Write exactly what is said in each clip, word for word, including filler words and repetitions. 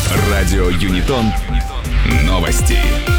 Радио Юнитон. Новости.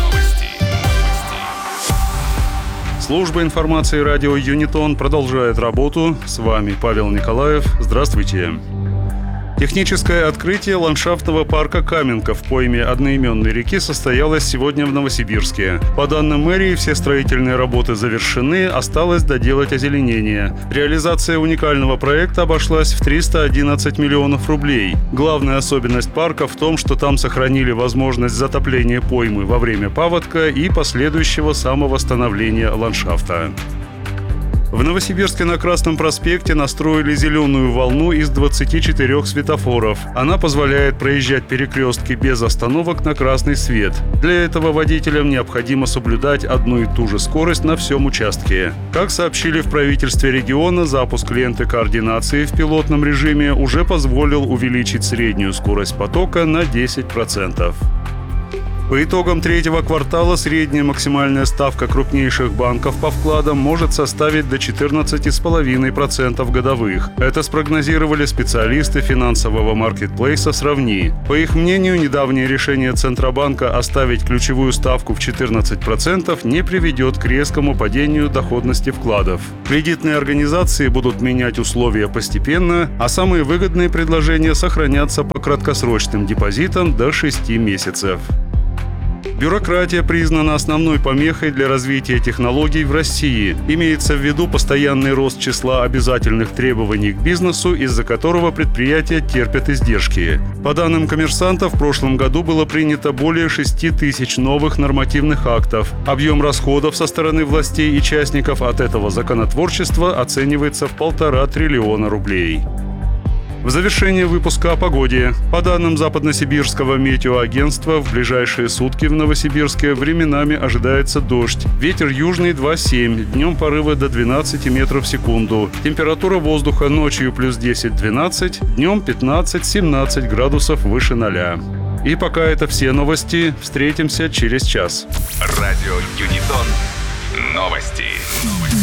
Служба информации радио Юнитон продолжает работу. С вами Павел Николаев. Здравствуйте. Техническое открытие ландшафтного парка Каменка в пойме одноименной реки состоялось сегодня в Новосибирске. По данным мэрии, все строительные работы завершены, осталось доделать озеленение. Реализация уникального проекта обошлась в триста одиннадцать миллионов рублей. Главная особенность парка в том, что там сохранили возможность затопления поймы во время паводка и последующего самовосстановления ландшафта. В Новосибирске на Красном проспекте настроили зеленую волну из двадцати четырёх светофоров. Она позволяет проезжать перекрестки без остановок на красный свет. Для этого водителям необходимо соблюдать одну и ту же скорость на всем участке. Как сообщили в правительстве региона, запуск ленты координации в пилотном режиме уже позволил увеличить среднюю скорость потока на десять процентов. По итогам третьего квартала средняя максимальная ставка крупнейших банков по вкладам может составить до четырнадцати целых пяти десятых процента годовых. Это спрогнозировали специалисты финансового маркетплейса «Сравни». По их мнению, недавнее решение Центробанка оставить ключевую ставку в четырнадцать процентов не приведет к резкому падению доходности вкладов. Кредитные организации будут менять условия постепенно, а самые выгодные предложения сохранятся по краткосрочным депозитам до шести месяцев. Бюрократия признана основной помехой для развития технологий в России. Имеется в виду постоянный рост числа обязательных требований к бизнесу, из-за которого предприятия терпят издержки. По данным «Коммерсанта», в прошлом году было принято более шести тысяч новых нормативных актов. Объем расходов со стороны властей и частников от этого законотворчества оценивается в полтора триллиона рублей. В завершение выпуска о погоде. По данным Западносибирского метеоагентства, в ближайшие сутки в Новосибирске временами ожидается дождь. Ветер южный два семь, днем порывы до двенадцати метров в секунду. Температура воздуха ночью плюс десять-двенадцать, днем пятнадцать-семнадцать градусов выше ноля. И пока это все новости. Встретимся через час. Радио Юнитон. Новости.